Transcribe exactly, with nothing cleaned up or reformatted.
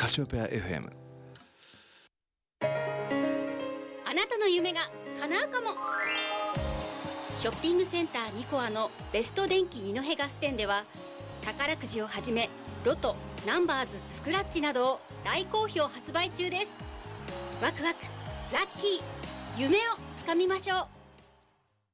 カシオペア エフエム。 あなたの夢が叶うかも。ショッピングセンターニコアのベスト電機二戸ガス店では、宝くじをはじめロト、ナンバーズ、スクラッチなどを大好評発売中です。ワクワク、ラッキー、夢をつかみましょう。